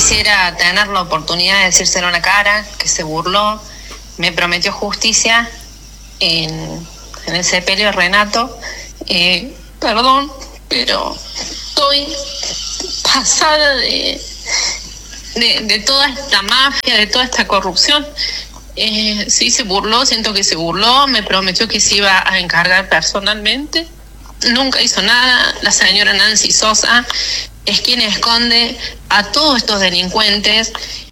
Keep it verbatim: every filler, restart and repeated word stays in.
quisiera tener la oportunidad de decírselo en la cara, que se burló, me prometió justicia en, en el sepelio de Renato. Eh, perdón, pero estoy pasada de, de, de toda esta mafia, de toda esta corrupción. Eh, sí, se burló, siento que se burló, me prometió que se iba a encargar personalmente. Nunca hizo nada. La señora Nancy Sosa es quien esconde a todos estos delincuentes